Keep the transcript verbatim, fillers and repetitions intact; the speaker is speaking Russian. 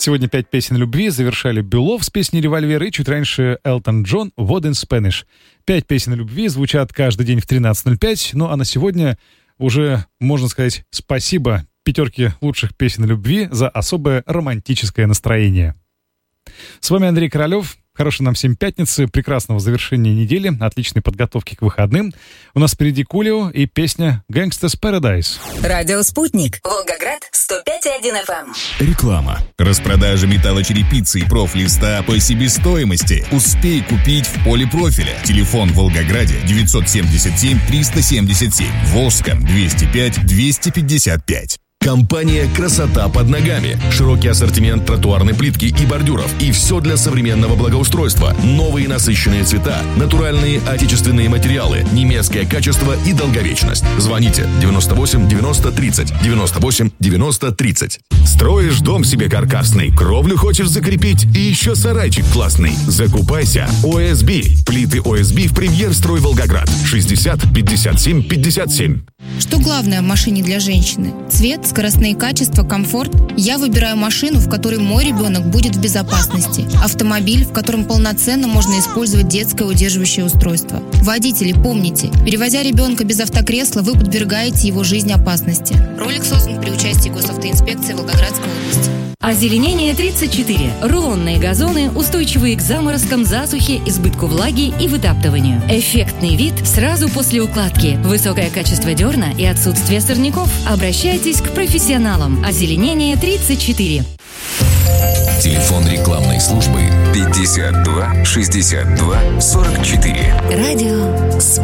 Сегодня пять песен любви завершали Бюлов с песней «Револьвер» и чуть раньше Элтон Джон «What in Spanish». Пять песен любви звучат каждый день в тринадцать ноль пять, ну а на сегодня уже, можно сказать, спасибо пятерке лучших песен любви за особое романтическое настроение. С вами Андрей Королев. Хорошей нам всем пятницы, прекрасного завершения недели, отличной подготовки к выходным. У нас впереди Кулио и песня «Gangsta's Paradise». Радио «Спутник». Волгоград, сто пять и один эф эм. Реклама. Распродажа металлочерепицы и профлиста по себестоимости. Успей купить в полипрофиля. Телефон в Волгограде девятьсот семьдесят семь триста семьдесят семь. Волжском двести пять двести пятьдесят пять. Компания «Красота под ногами». Широкий ассортимент тротуарной плитки и бордюров. И все для современного благоустройства. Новые насыщенные цвета, натуральные отечественные материалы, немецкое качество и долговечность. Звоните девяносто восемь девяносто тридцать, девяносто восемь девяносто тридцать. Строишь дом себе каркасный, кровлю хочешь закрепить и еще сарайчик классный. Закупайся. о эс би. Плиты о эс би в «Премьер-строй Волгоград». шестьдесят пятьдесят семь пятьдесят семь. Что главное в машине для женщины? Цвет, скоростные качества, комфорт? Я выбираю машину, в которой мой ребенок будет в безопасности. Автомобиль, в котором полноценно можно использовать детское удерживающее устройство. Водители, помните, перевозя ребенка без автокресла, вы подвергаете его жизни опасности. Ролик создан при участии госавтоинспекции Волгоградской области. Озеленение тридцать четыре. Рулонные газоны, устойчивые к заморозкам, засухе, избытку влаги и вытаптыванию. Эффектный вид сразу после укладки. Высокое качество дерна и отсутствие сорняков. Обращайтесь к профессионалам. Озеленение тридцать четыре. Телефон рекламной службы пятьдесят два шестьдесят два сорок четыре. Радио